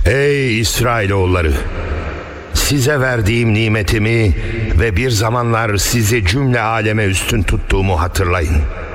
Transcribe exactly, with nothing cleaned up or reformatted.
Ey İsrailoğulları! Size verdiğim nimetimi ve bir zamanlar sizi cümle aleme üstün tuttuğumu hatırlayın.